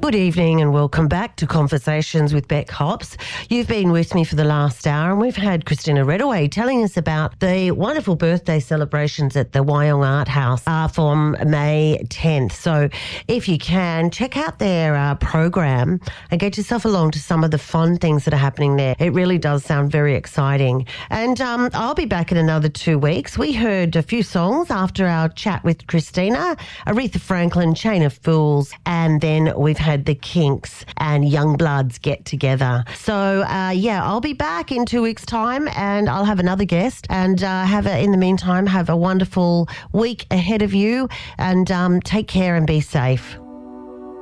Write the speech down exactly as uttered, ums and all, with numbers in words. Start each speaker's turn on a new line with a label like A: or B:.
A: Good evening and welcome back to Conversations with Beck Hops. You've been with me for the last hour and we've had Christina Redaway telling us about the wonderful birthday celebrations at the Wyong Art House uh, from May tenth. So if you can, check out their uh, program and get yourself along to some of the fun things that are happening there. It really does sound very exciting. And um, I'll be back in another two weeks. We heard a few songs after our chat with Christina, Aretha Franklin, Chain of Fools, and then we've had the Kinks and Youngbloods get together. So, uh, yeah, I'll be back in two weeks' time and I'll have another guest and uh, have a, in the meantime, have a wonderful week ahead of you and um, take care and be safe.